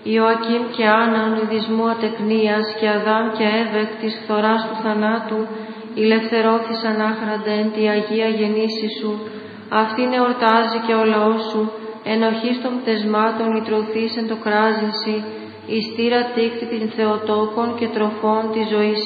Ιωακήμ και Άννα ονειδισμού ατεκνίας και Αδάμ και Εύα εκ της φθοράς του θανάτου ηλευθερώθησαν άχραντα εν τη Αγία γεννήση σου. Αυτήν εορτάζει και ο λαός σου, ενοχής των πτεσμάτων λυτρωθείς εν το κράζινσι, εις τύρα τίκτη την Θεοτόκων και τροφών της ζωής